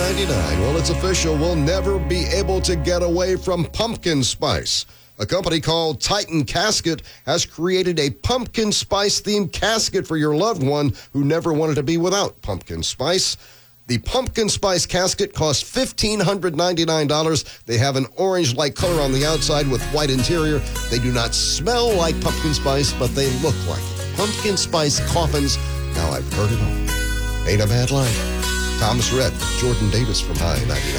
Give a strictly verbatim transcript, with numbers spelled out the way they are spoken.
ninety-nine. Well, it's official. We'll never be able to get away from pumpkin spice. A company called Titan Casket has created a pumpkin spice-themed casket for your loved one who never wanted to be without pumpkin spice. The pumpkin spice casket costs one thousand five hundred ninety-nine dollars. They have an orange-like color on the outside with white interior. They do not smell like pumpkin spice, but they look like it. Pumpkin spice coffins. Now I've heard it all. Ain't a bad life. Thomas Rhett, Jordan Davis from High ninety-nine.